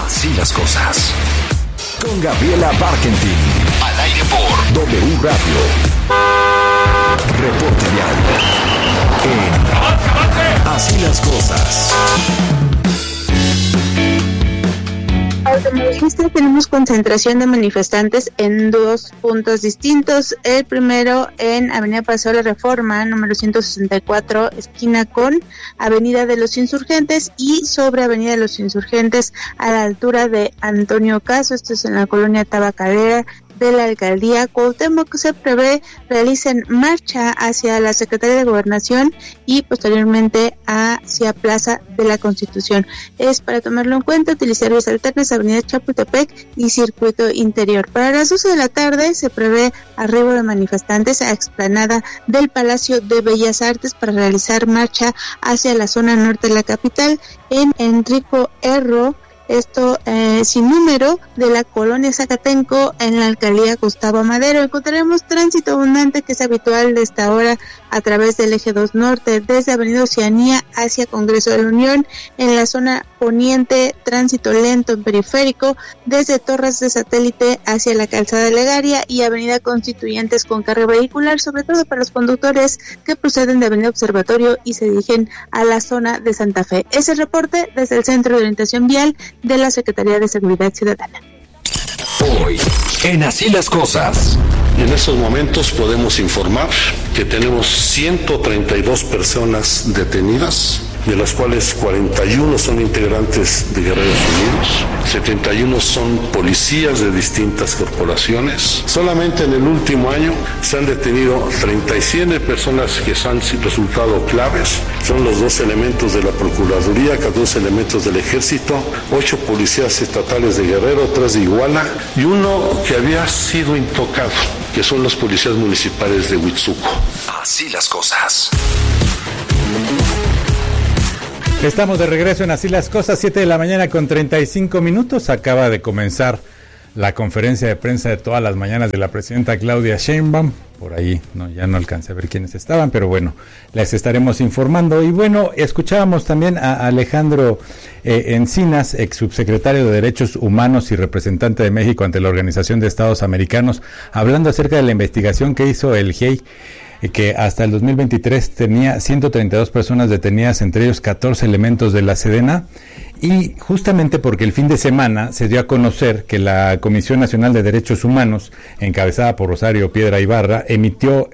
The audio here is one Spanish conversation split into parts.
Así las cosas. Con Gabriela Barkentin. Al aire por W Radio. Reporte Vial. En Así las cosas. Automovilistas, tenemos concentración de manifestantes en dos puntos distintos. El primero en Avenida Paseo de la Reforma, número 164, esquina con Avenida de los Insurgentes, y sobre Avenida de los Insurgentes a la altura de Antonio Caso. Esto es en la colonia Tabacalera de la alcaldía Cuauhtémoc. Se prevé realicen marcha hacia la Secretaría de Gobernación y posteriormente hacia Plaza de la Constitución. Es para tomarlo en cuenta utilizar vías alternas, Avenida Chapultepec y Circuito Interior. Para las 12 de la tarde se prevé arribo de manifestantes a explanada del Palacio de Bellas Artes para realizar marcha hacia la zona norte de la capital en Enrico Erro. Esto sin número de la colonia Zacatenco en la alcaldía Gustavo Madero. Encontraremos tránsito abundante que es habitual de esta hora a través del eje 2 norte, desde Avenida Oceanía hacia Congreso de la Unión. En la zona poniente, tránsito lento en periférico, desde Torres de Satélite hacia la calzada de Legaria y Avenida Constituyentes con carga vehicular, sobre todo para los conductores que proceden de Avenida Observatorio y se dirigen a la zona de Santa Fe. Es el reporte desde el Centro de Orientación Vial de la Secretaría de Seguridad Ciudadana. Hoy, en Así las cosas. En estos momentos podemos informar que tenemos 132 personas detenidas, de las cuales 41 son integrantes de Guerreros Unidos, 71 son policías de distintas corporaciones. Solamente en el último año se han detenido 37 personas que han resultado claves. Son los 2 elementos de la Procuraduría, 14 elementos del Ejército, 8 policías estatales de Guerrero, 3 de Iguala y uno que había sido intocado, que son los policías municipales de Huitzuco. Así las cosas. Estamos de regreso en Así las cosas, 7 de la mañana con 35 minutos. Acaba de comenzar la conferencia de prensa de todas las mañanas de la presidenta Claudia Sheinbaum. Por ahí ya no alcancé a ver quiénes estaban, pero bueno, les estaremos informando. Y bueno, escuchábamos también a Alejandro Encinas, ex subsecretario de Derechos Humanos y representante de México ante la Organización de Estados Americanos, hablando acerca de la investigación que hizo el GIEI, que hasta el 2023 tenía 132 personas detenidas, entre ellos 14 elementos de la Sedena, y justamente porque el fin de semana se dio a conocer que la Comisión Nacional de Derechos Humanos, encabezada por Rosario Piedra Ibarra, emitió,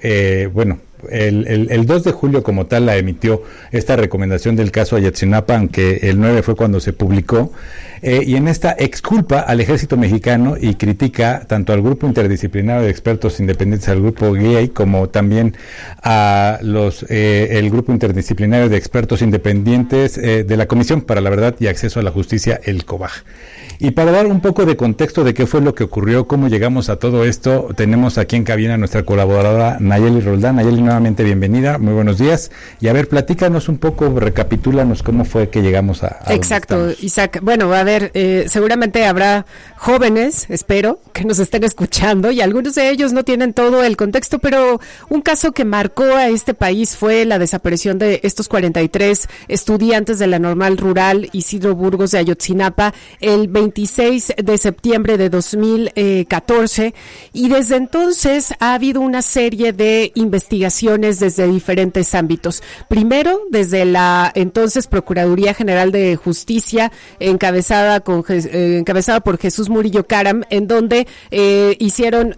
el 2 de julio como tal la emitió esta recomendación del caso Ayotzinapa, aunque el 9 fue cuando se publicó, y en esta exculpa al ejército mexicano y critica tanto al grupo interdisciplinario de expertos independientes, al grupo GIEI, como también a el grupo interdisciplinario de expertos independientes de la Comisión para la Verdad y Acceso a la Justicia, el COBAJ. Y para dar un poco de contexto de qué fue lo que ocurrió, cómo llegamos a todo esto, tenemos aquí en cabina a nuestra colaboradora Nayeli Roldán. Nayeli, nuevamente bienvenida, muy buenos días. Y a ver, platícanos un poco, recapitúlanos cómo fue que llegamos a Exacto, Isaac. Bueno, a ver, seguramente habrá jóvenes, espero, que nos estén escuchando y algunos de ellos no tienen todo el contexto, pero un caso que marcó a este país fue la desaparición de estos 43 estudiantes de la Normal Rural Isidro Burgos de Ayotzinapa el 26 de septiembre de 2014, y desde entonces ha habido una serie de investigaciones desde diferentes ámbitos. Primero, desde la entonces Procuraduría General de Justicia, encabezada por Jesús Murillo Caram, en donde hicieron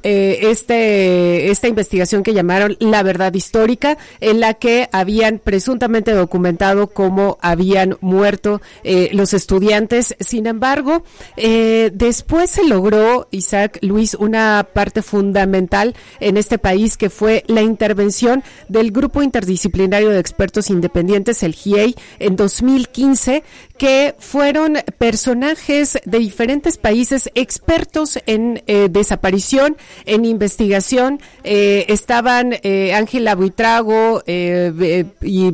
esta investigación que llamaron La Verdad Histórica, en la que habían presuntamente documentado cómo habían muerto los estudiantes. Sin embargo, después se logró, Isaac, Luis, una parte fundamental en este país, que fue la intervención del Grupo Interdisciplinario de Expertos Independientes, el GIEI, en 2015, que fueron personajes de diferentes países expertos en desaparición, en investigación. Estaban Ángela Buitrago y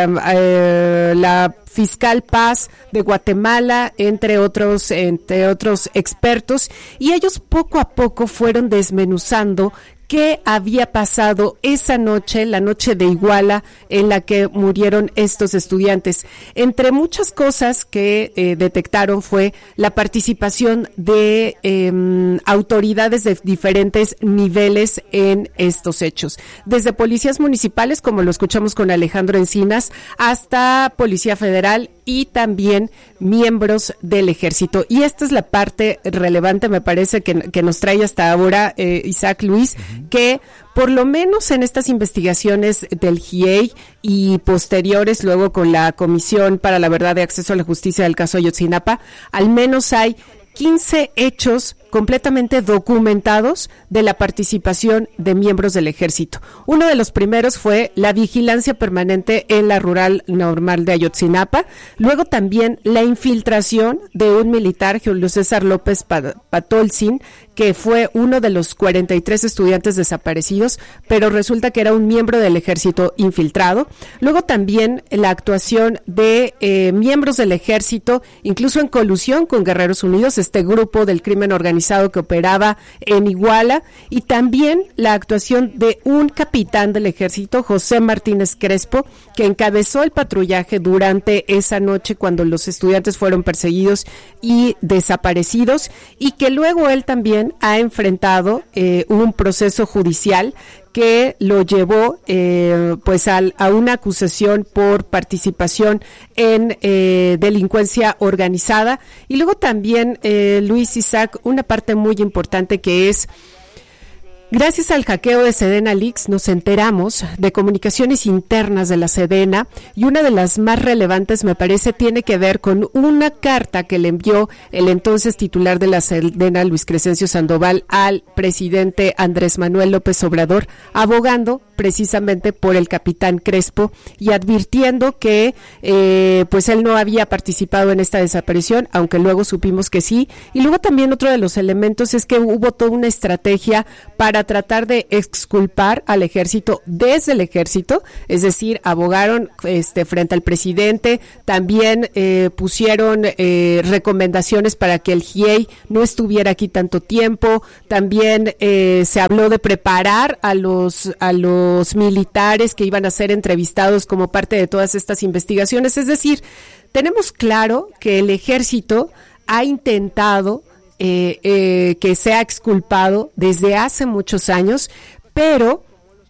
la fiscal Paz de Guatemala, entre otros expertos, y ellos poco a poco fueron desmenuzando qué había pasado esa noche, la noche de Iguala, en la que murieron estos estudiantes. Entre muchas cosas que detectaron fue la participación de autoridades de diferentes niveles en estos hechos. Desde policías municipales, como lo escuchamos con Alejandro Encinas, hasta Policía Federal y también miembros del Ejército. Y esta es la parte relevante, me parece, que nos trae hasta ahora Isaac Luis, que por lo menos en estas investigaciones del GIEI y posteriores, luego con la Comisión para la Verdad y Acceso a la Justicia del caso Ayotzinapa, al menos hay 15 hechos completamente documentados de la participación de miembros del Ejército. Uno de los primeros fue la vigilancia permanente en la rural normal de Ayotzinapa, luego también la infiltración de un militar, Julio César López Patolzin, que fue uno de los 43 estudiantes desaparecidos, pero resulta que era un miembro del Ejército infiltrado. Luego también la actuación de miembros del Ejército, incluso en colusión con Guerreros Unidos, este grupo del crimen organizado que operaba en Iguala, y también la actuación de un capitán del Ejército, José Martínez Crespo, que encabezó el patrullaje durante esa noche cuando los estudiantes fueron perseguidos y desaparecidos, y que luego él también ha enfrentado un proceso judicial que lo llevó pues a una acusación por participación en delincuencia organizada. Y luego también, Luis, Isaac, una parte muy importante que es: gracias al hackeo de Sedena Leaks nos enteramos de comunicaciones internas de la Sedena, y una de las más relevantes, me parece, tiene que ver con una carta que le envió el entonces titular de la Sedena, Luis Crescencio Sandoval, al presidente Andrés Manuel López Obrador, abogando precisamente por el capitán Crespo y advirtiendo que pues él no había participado en esta desaparición, aunque luego supimos que sí. Y luego también otro de los elementos es que hubo toda una estrategia para tratar de exculpar al Ejército desde el Ejército, es decir, abogaron frente al presidente, también pusieron recomendaciones para que el GIEI no estuviera aquí tanto tiempo, también se habló de preparar a los militares que iban a ser entrevistados como parte de todas estas investigaciones. Es decir, tenemos claro que el Ejército ha intentado que sea exculpado desde hace muchos años, pero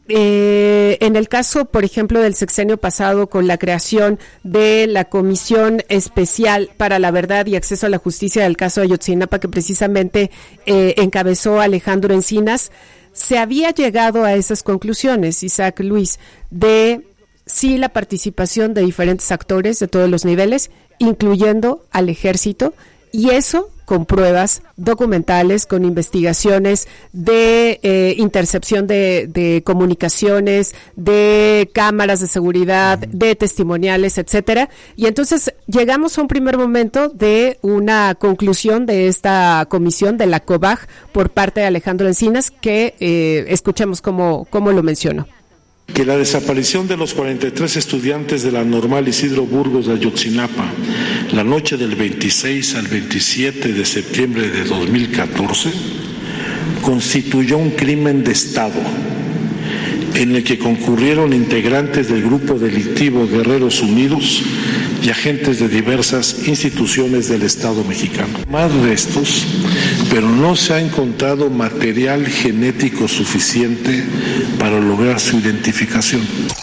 en el caso, por ejemplo, del sexenio pasado, con la creación de la Comisión Especial para la Verdad y Acceso a la Justicia del caso Ayotzinapa, que precisamente encabezó Alejandro Encinas, se había llegado a esas conclusiones, Isaac Luis, de sí la participación de diferentes actores de todos los niveles, incluyendo al Ejército, y eso con pruebas documentales, con investigaciones de intercepción de comunicaciones, de cámaras de seguridad, de testimoniales, etcétera. Y entonces llegamos a un primer momento de una conclusión de esta comisión de la COBAG por parte de Alejandro Encinas, que escuchemos cómo lo mencionó. Que la desaparición de los 43 estudiantes de la Normal Isidro Burgos de Ayotzinapa, la noche del 26 al 27 de septiembre de 2014, constituyó un crimen de Estado en el que concurrieron integrantes del grupo delictivo Guerreros Unidos y agentes de diversas instituciones del Estado mexicano. Más restos, pero no se ha encontrado material genético suficiente para lograr su identificación.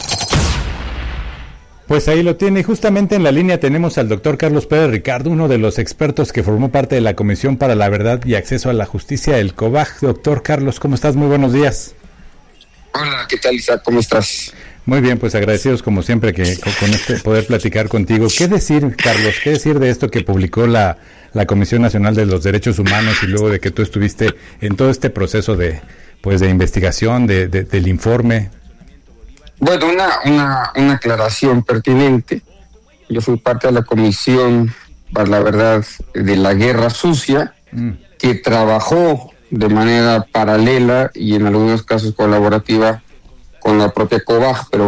Pues ahí lo tiene. Justamente en la línea tenemos al doctor Carlos Pérez Ricardo, uno de los expertos que formó parte de la Comisión para la Verdad y Acceso a la Justicia, el COBAG. Doctor Carlos, ¿cómo estás? Muy buenos días. Hola, ¿qué tal, Isaac? ¿Cómo estás? Muy bien, pues agradecidos como siempre que con poder platicar contigo. ¿Qué decir, Carlos? ¿Qué decir de esto que publicó la Comisión Nacional de los Derechos Humanos y luego de que tú estuviste en todo este proceso de investigación del informe? Bueno, una aclaración pertinente. Yo fui parte de la Comisión para la Verdad de la Guerra Sucia, que trabajó de manera paralela y en algunos casos colaborativa con la propia COBAG, pero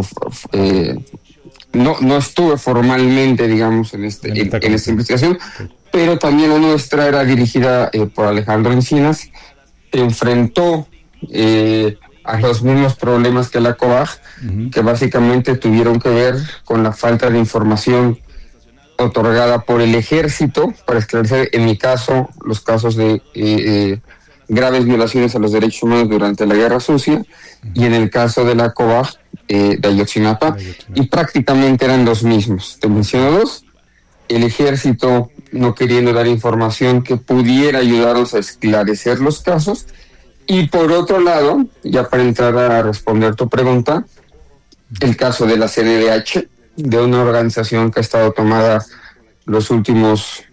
no estuve formalmente, digamos, en esta investigación, pero también la nuestra era dirigida por Alejandro Encinas, que enfrentó a los mismos problemas que la COBAG, que básicamente tuvieron que ver con la falta de información otorgada por el ejército para esclarecer, en mi caso, los casos de graves violaciones a los derechos humanos durante la Guerra Sucia, y en el caso de la COBAG de Ayotzinapa, y prácticamente eran los mismos. Te menciono dos: el ejército no queriendo dar información que pudiera ayudarnos a esclarecer los casos, y por otro lado, ya para entrar a responder tu pregunta, el caso de la CNDH, de una organización que ha estado tomada los últimos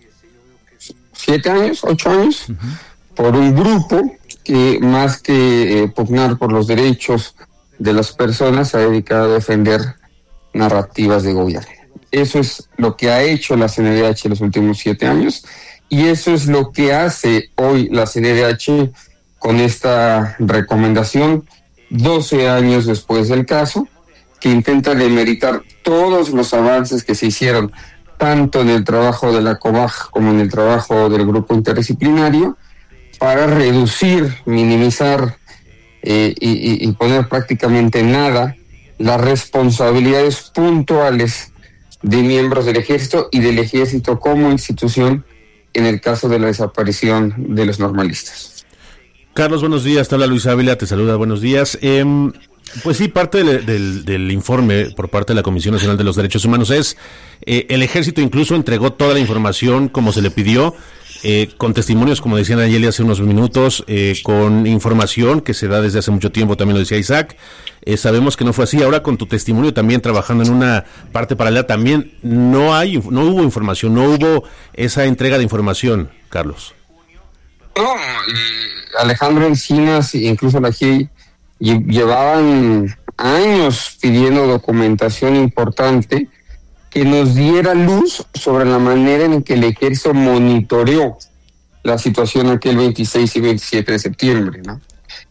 7 años, 8 años, por un grupo que más que pugnar por los derechos de las personas se ha dedicado a defender narrativas de gobierno. Eso es lo que ha hecho la CNDH en los últimos 7 años, y eso es lo que hace hoy la CNDH con esta recomendación 12 años después del caso, que intenta demeritar todos los avances que se hicieron tanto en el trabajo de la COBAG como en el trabajo del grupo interdisciplinario, para reducir, minimizar y poner prácticamente nada las responsabilidades puntuales de miembros del ejército y del ejército como institución en el caso de la desaparición de los normalistas. Carlos, buenos días, te habla Luis Ávila, te saluda, buenos días. Pues sí, parte del informe por parte de la Comisión Nacional de los Derechos Humanos es, el ejército incluso entregó toda la información como se le pidió, con testimonios, como decía Nayeli hace unos minutos, con información que se da desde hace mucho tiempo, también lo decía Isaac. Sabemos que no fue así. Ahora con tu testimonio también trabajando en una parte paralela, también no hubo información, no hubo esa entrega de información, Carlos. No, Alejandro Encinas e incluso la GIEI llevaban años pidiendo documentación importante que nos diera luz sobre la manera en que el ejército monitoreó la situación aquel 26 y 27 de septiembre, ¿no?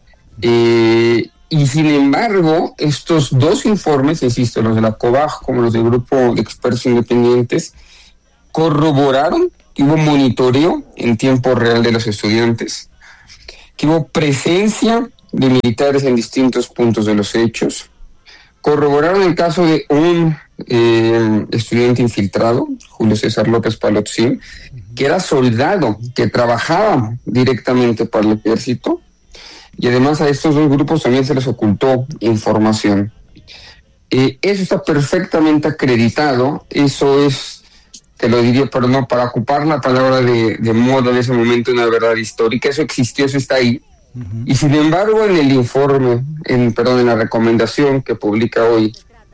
Y sin embargo, estos dos informes, insisto, los de la COBAG como los del grupo de expertos independientes, corroboraron que hubo monitoreo en tiempo real de los estudiantes, que hubo presencia de militares en distintos puntos de los hechos, corroboraron el caso de un estudiante infiltrado, Julio César López Palotzin, que era soldado, que trabajaba directamente para el ejército, y además a estos dos grupos también se les ocultó información. Eso está perfectamente acreditado, eso es, te lo diría, pero no para ocupar la palabra de moda en ese momento, una verdad histórica, eso existió, eso está ahí. Y sin embargo, en el informe, en la recomendación que publica hoy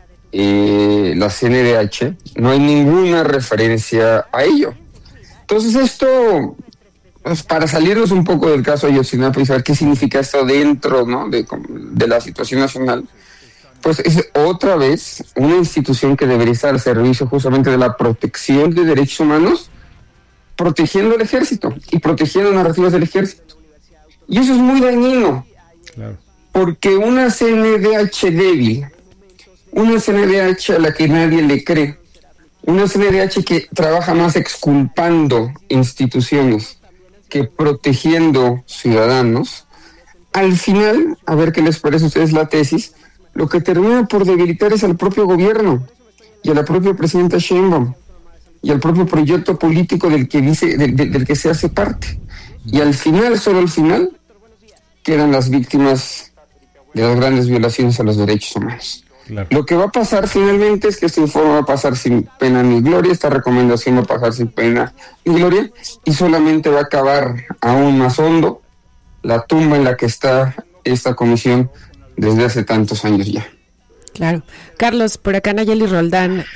la CNDH, no hay ninguna referencia a ello. Entonces esto, pues, para salirnos un poco del caso de Ayotzinapa y saber qué significa esto dentro, ¿no?, de la situación nacional, pues es otra vez una institución que debería estar al servicio justamente de la protección de derechos humanos, protegiendo al ejército y protegiendo narrativas del ejército. Y eso es muy dañino, claro, porque una CNDH débil, una CNDH a la que nadie le cree, una CNDH que trabaja más exculpando instituciones que protegiendo ciudadanos, al final, a ver qué les parece a ustedes la tesis, lo que termina por debilitar es al propio gobierno y a la propia presidenta Sheinbaum y al propio proyecto político del que se hace parte. Y al final, solo al final, quedan las víctimas de las grandes violaciones a los derechos humanos. Claro. Lo que va a pasar finalmente es que este informe va a pasar sin pena ni gloria, esta recomendación va a pasar sin pena ni gloria, y solamente va a acabar aún más hondo la tumba en la que está esta comisión desde hace tantos años ya. Claro. Carlos, por acá Nayeli Roldán.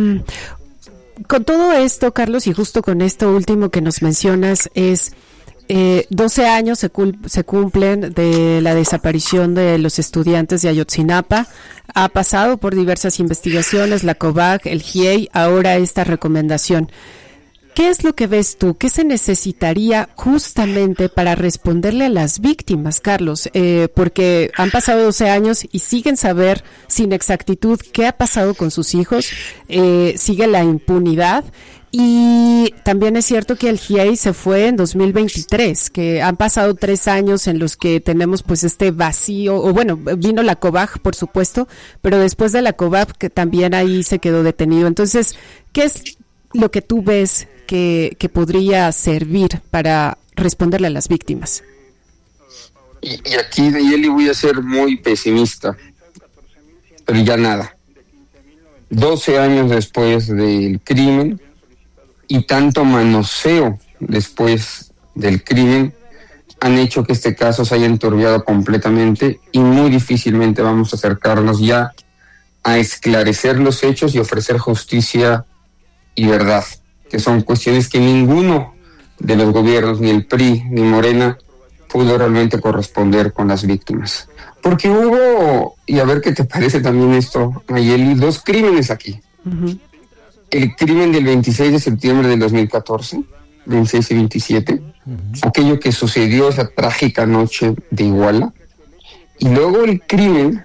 Con todo esto, Carlos, y justo con esto último que nos mencionas, es 12 años se cumplen de la desaparición de los estudiantes de Ayotzinapa. Ha pasado por diversas investigaciones, la COBAG, el GIEI, ahora esta recomendación. ¿Qué es lo que ves tú? ¿Qué se necesitaría justamente para responderle a las víctimas, Carlos? Porque han pasado 12 años y siguen saber sin exactitud qué ha pasado con sus hijos, sigue la impunidad. Y también es cierto que el GIEI se fue en 2023, que han pasado 3 años en los que tenemos pues este vacío, o bueno, vino la COBAG, por supuesto, pero después de la COBAG que también ahí se quedó detenido. Entonces, ¿qué es lo que tú ves que podría servir para responderle a las víctimas? Y aquí, Nayeli, voy a ser muy pesimista, pero ya nada. 12 años después del crimen, y tanto manoseo después del crimen han hecho que este caso se haya enturbiado completamente y muy difícilmente vamos a acercarnos ya a esclarecer los hechos y ofrecer justicia y verdad, que son cuestiones que ninguno de los gobiernos, ni el PRI ni Morena, pudo realmente corresponder con las víctimas. Porque hubo, y a ver qué te parece también esto, Nayeli, 2 crímenes aquí. Uh-huh. El crimen del 26 de septiembre del 2014, 26 y 27, aquello que sucedió esa trágica noche de Iguala, y luego el crimen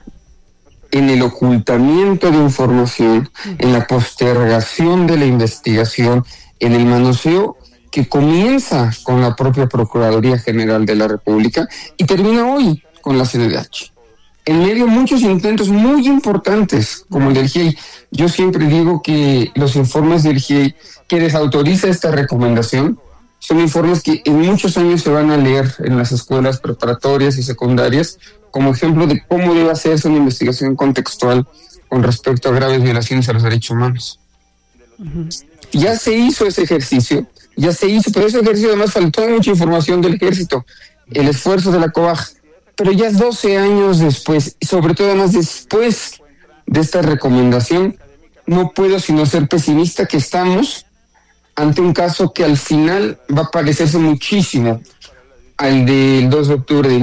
en el ocultamiento de información, en la postergación de la investigación, en el manoseo que comienza con la propia Procuraduría General de la República y termina hoy con la CNDH. En medio de muchos intentos muy importantes, como el del GIEI. Yo siempre digo que los informes del GIEI, que desautoriza esta recomendación, son informes que en muchos años se van a leer en las escuelas preparatorias y secundarias como ejemplo de cómo debe hacerse una investigación contextual con respecto a graves violaciones a los derechos humanos. Uh-huh. Ya se hizo ese ejercicio, pero ese ejercicio además faltó mucha información del ejército, el esfuerzo de la COBAG. Pero ya 12 años después, y sobre todo además después de esta recomendación, no puedo sino ser pesimista que estamos ante un caso que al final va a parecerse muchísimo al del 2 de octubre de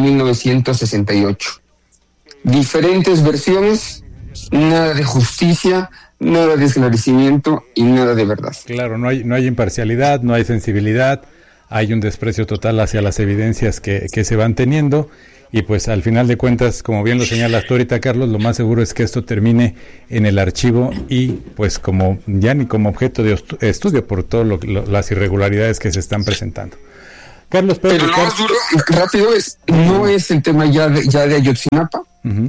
1968. Diferentes versiones, nada de justicia, nada de esclarecimiento y nada de verdad. Claro, no hay imparcialidad, no hay sensibilidad, hay un desprecio total hacia las evidencias que se van teniendo. Y pues al final de cuentas, como bien lo señalas tú ahorita, Carlos, lo más seguro es que esto termine en el archivo y pues como ya ni como objeto de estudio por todas las irregularidades que se están presentando. Carlos Pérez. Pero lo más duro, rápido, no es el tema ya de Ayotzinapa, uh-huh,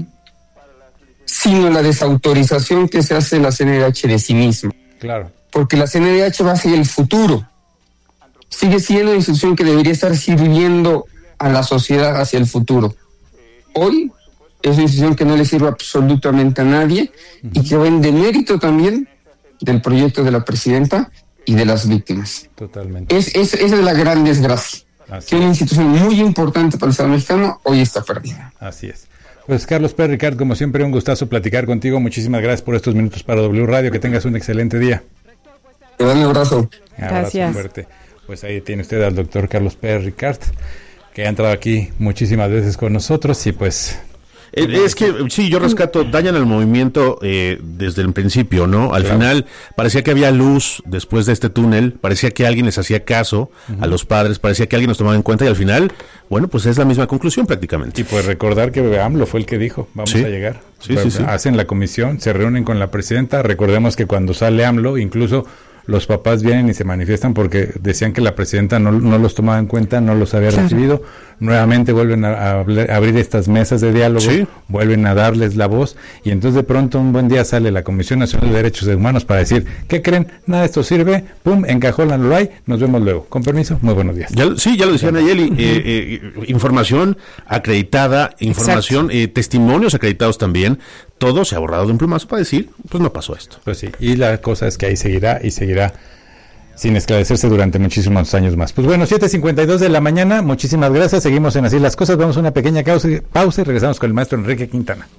sino la desautorización que se hace de la CNDH de sí misma. Claro. Porque la CNDH va hacia el futuro. Sigue siendo una institución que debería estar sirviendo a la sociedad hacia el futuro. Hoy es una decisión que no le sirve absolutamente a nadie y que va en demérito también del proyecto de la presidenta y de las víctimas. Totalmente. Esa es la gran desgracia. Así que una institución muy importante para el Estado mexicano hoy está perdida. Así es. Pues Carlos Pérez Ricard, como siempre, un gustazo platicar contigo. Muchísimas gracias por estos minutos para W Radio. Que tengas un excelente día. Te doy un abrazo. Gracias. Fuerte. Pues ahí tiene usted al doctor Carlos Pérez Ricard, que ha entrado aquí muchísimas veces con nosotros y pues... Es que sí, yo rescato, dañan el movimiento desde el principio, ¿no? Al final parecía que había luz después de este túnel, parecía que alguien les hacía caso a los padres, parecía que alguien nos tomaba en cuenta y al final, bueno, pues es la misma conclusión prácticamente. Y pues recordar que AMLO fue el que dijo, vamos a llegar. Sí. Hacen la comisión, se reúnen con la presidenta, recordemos que cuando sale AMLO, incluso los papás vienen y se manifiestan porque decían que la presidenta no los tomaba en cuenta, no los había recibido. Nuevamente vuelven a abrir estas mesas de diálogo, vuelven a darles la voz y entonces de pronto un buen día sale la Comisión Nacional de Derechos Humanos para decir, ¿qué creen? Nada de esto sirve, pum, encajólanlo ahí, nos vemos luego. Con permiso, muy buenos días. Ya lo decía Nayeli, información acreditada, información, testimonios acreditados también, todo se ha borrado de un plumazo para decir, pues no pasó esto. Pues sí, y la cosa es que ahí seguirá sin esclarecerse durante muchísimos años más. Pues bueno, 7:52 de la mañana, muchísimas gracias, seguimos en Así las Cosas, vamos a una pequeña pausa y regresamos con el maestro Enrique Quintana.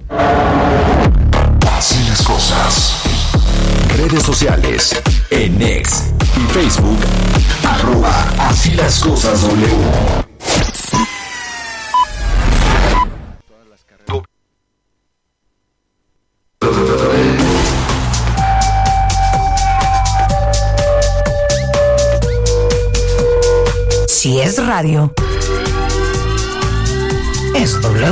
Así las Cosas. Redes sociales, en X y Facebook, @Así las Cosas W. Si es radio, es W.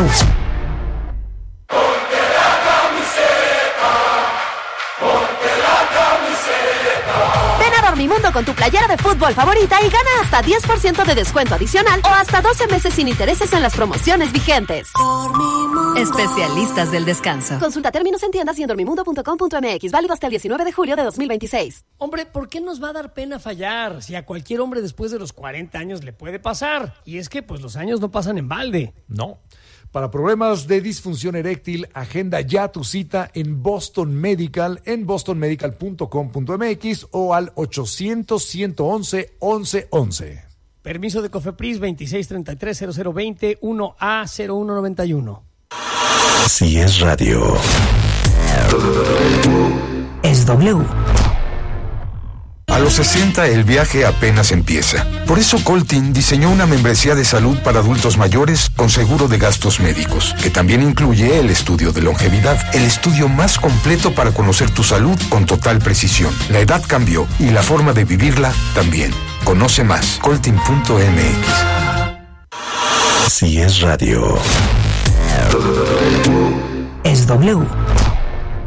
Dormimundo con tu playera de fútbol favorita y gana hasta 10% de descuento adicional o hasta 12 meses sin intereses en las promociones vigentes. Dormimundo. Especialistas del descanso. Consulta términos en tiendas y en dormimundo.com.mx. Válido hasta el 19 de julio de 2026. Hombre, ¿por qué nos va a dar pena fallar? Si a cualquier hombre después de los 40 años le puede pasar. Y es que pues los años no pasan en balde. No. Para problemas de disfunción eréctil, agenda ya tu cita en Boston Medical, en bostonmedical.com.mx o al 800-111-1111. Permiso de COFEPRIS 2633-0020 1A0191. Si es radio, es W. A los 60 el viaje apenas empieza. Por eso Coltin diseñó una membresía de salud para adultos mayores con seguro de gastos médicos, que también incluye el estudio de longevidad, el estudio más completo para conocer tu salud con total precisión. La edad cambió y la forma de vivirla también. Conoce más, coltin.mx. si es radio, es W.